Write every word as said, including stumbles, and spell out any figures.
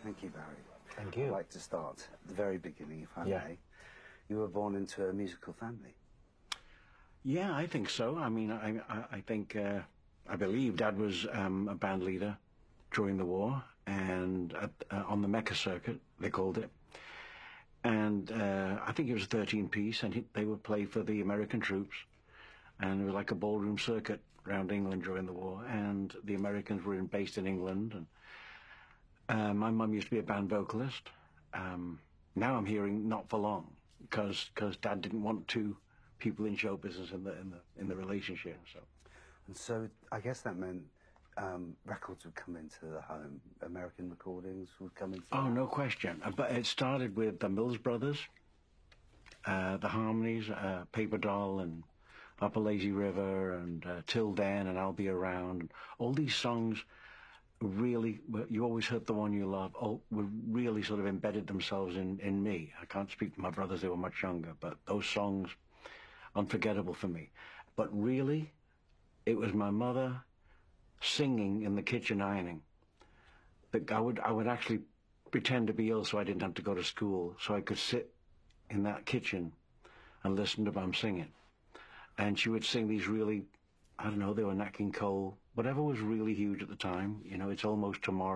Thank you, Barry. Thank you. I'd like to start at the very beginning, if I Yeah. may. You were born into a musical family. Yeah, I think so. I mean, I I, I think uh, I believe Dad was um, a band leader during the war, and at, uh, on the Mecca circuit they called it. And uh, I think it was a thirteen piece, and he, they would play for the American troops, and it was like a ballroom circuit around England during the war. And the Americans were in, based in England, and uh, my mum used to be a band vocalist. Um, now I'm hearing not for long, because because Dad didn't want two people in show business in the in the in the relationship. So, And so I guess that meant um, records would come into the home. American recordings would come into oh, the no question. Uh, But it started with the Mills Brothers, uh, the Harmonies, uh, Paper Doll, and Up a Lazy River, and uh, Till Then, and I'll Be Around. And all these songs really, you always heard the one you love, oh, were really sort of embedded themselves in, in me. I can't speak for my brothers, they were much younger, but those songs, unforgettable for me. But really, it was my mother singing in the kitchen ironing. That I would, I would actually pretend to be ill so I didn't have to go to school, so I could sit in that kitchen and listen to Mum singing. And she would sing these really, I don't know, they were Nat King Cole, whatever was really huge at the time, you know, It's Almost Tomorrow.